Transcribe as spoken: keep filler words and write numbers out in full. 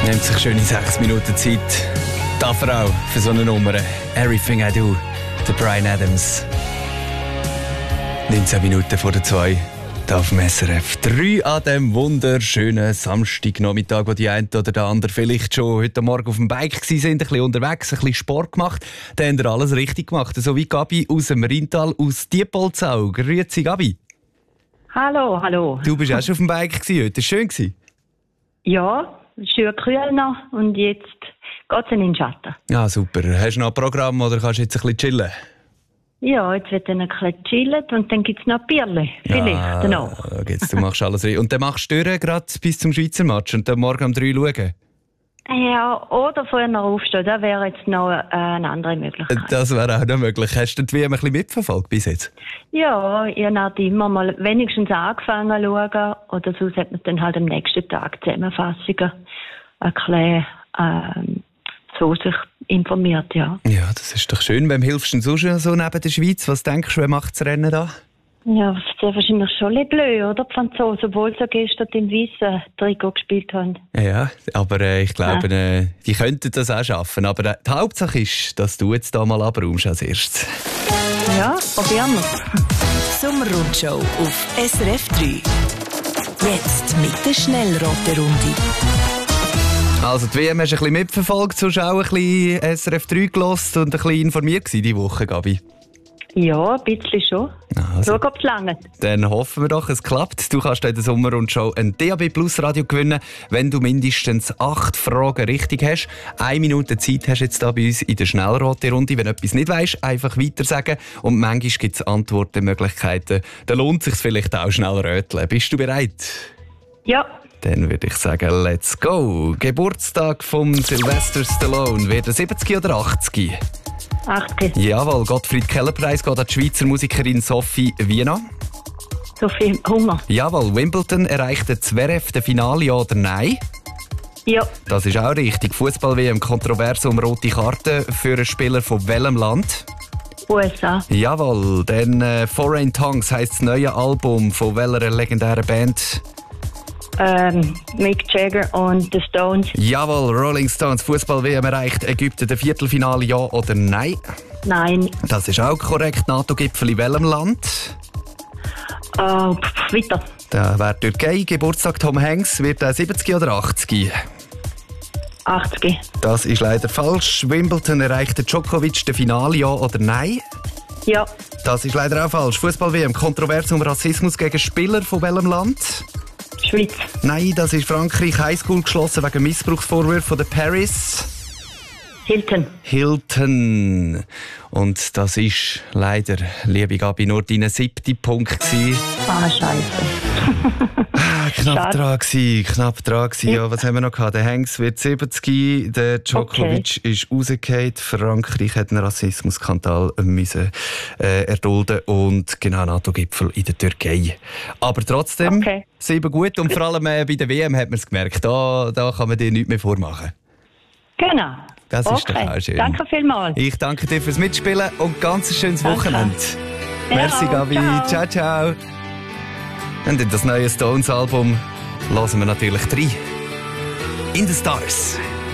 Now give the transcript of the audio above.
Nimmt sich schöne sechs Minuten Zeit. Die Frau für so eine Nummer. Everything I Do, der Bryan Adams. neunzehn Minuten vor der zwei. Hier auf dem S R F drei an diesem wunderschönen Samstagnachmittag, wo die einen oder der andere vielleicht schon heute Morgen auf dem Bike waren, ein bisschen unterwegs, ein bisschen Sport gemacht. Dann haben ihr alles richtig gemacht. So wie Gabi aus dem Rheintal, aus Diepoldsau. Grüezi, Gabi. Hallo, hallo. Du bist auch schon auf dem Bike gewesen heute. Das war schön. Ja, schön kühl noch und jetzt geht es in den Schatten. Ah, super. Hast du noch ein Programm oder kannst du jetzt ein bisschen chillen? Ja, jetzt wird dann ein bisschen chillen und dann gibt es noch Bierle. Vielleicht ah, danach. Jetzt, du machst alles richtig. Und dann machst du durch, gerade bis zum Schweizer Match und dann morgen um drei schauen? Ja, oder vorher noch aufstehen. Das wäre jetzt noch äh, eine andere Möglichkeit. Das wäre auch noch möglich. Hast du die W M ein bisschen mitverfolgt bis jetzt? Ja, ich habe immer mal wenigstens angefangen zu schauen. Oder sonst hat man dann halt am nächsten Tag Zusammenfassungen ein bisschen ähm, so sich informiert, ja. Ja, das ist doch schön. Wem hilfst du denn so schon so neben der Schweiz? Was denkst du, wer macht das Rennen da? Ja, das ist wahrscheinlich schon ein bisschen blöd, oder? Die Franzosen, obwohl sie gestern im weißen Trikot gespielt haben. Ja, aber äh, ich glaube, ja. äh, die könnten das auch schaffen. Aber äh, die Hauptsache ist, dass du jetzt da mal abräumst als erstes. Ja, probieren wir. Sommerrundschau auf S R F drei. Jetzt mit der Schnellraterunde. Also die W M hast du ein bisschen mitverfolgt, sonst auch ein bisschen S R F drei gehört und ein bisschen informiert gewesen diese Woche, Gabi? Ja, ein bisschen schon. Also, schau, ob es langt. Dann hoffen wir doch, es klappt. Du kannst in der Sommerrundschau ein D A B Plus Radio gewinnen, wenn du mindestens acht Fragen richtig hast. Eine Minute Zeit hast du jetzt hier bei uns in der Schnellraterunde. Wenn du etwas nicht weisst, einfach weiter sagen. Und manchmal gibt es Antwortmöglichkeiten. Dann lohnt es sich vielleicht auch schnell röteln. Bist du bereit? Ja. Dann würde ich sagen, let's go. Geburtstag von Sylvester Stallone. Wird er siebzig oder achtzig? achtzig. Jawohl, Gottfried-Keller-Preis geht an die Schweizer Musikerin Sophie Wiener. Sophie Hunger. Jawohl, Wimbledon erreicht der Zverev das Finale, ja oder nein? Ja. Das ist auch richtig. Fußball-W M kontrovers um rote Karten für einen Spieler von welchem Land? U S A. Jawohl, dann äh, Foreign Tongues heisst das neue Album von welcher legendären Band? Ähm, Mick Jagger und The Stones. Jawohl, Rolling Stones, Fußball-W M erreicht Ägypten das Viertelfinale, ja oder nein? Nein. Das ist auch korrekt. NATO-Gipfel in welchem Land? Uh, pff, weiter. Da wäre Türkei. Geburtstag Tom Hanks. Wird er siebzig oder achtzig? achtzig. Das ist leider falsch. Wimbledon erreicht Djokovic das Finale, ja oder nein? Ja. Das ist leider auch falsch. Fußball-W M kontrovers um Rassismus gegen Spieler von welchem Land? Schweiz. Nein, das ist Frankreich. Highschool geschlossen wegen Missbrauchsvorwürfen von der Paris. Hilton. Hilton. Und das ist leider, liebe Gabi, nur dein siebter Punkt gewesen. Ah, scheiße. ah, knapp Schade. dran gewesen, knapp dran gewesen. Ja, was haben wir noch gehabt? Der Hanks wird siebzig, der Djokovic okay. ist rausgefallen. Frankreich hat einen Rassismusskandal müssen, äh, erdulden und genau, NATO-Gipfel in der Türkei. Aber trotzdem, okay. sieben gut und vor allem äh, bei der W M hat man es gemerkt, da, da kann man dir nichts mehr vormachen. Genau. Das okay. ist doch auch schön. Danke vielmals. Ich danke dir fürs Mitspielen und ganz ein schönes danke. Wochenende. Ja, merci, Gabi. Ciao, ciao. ciao. Und in das neue Stones-Album hören wir natürlich rein. In the Stars.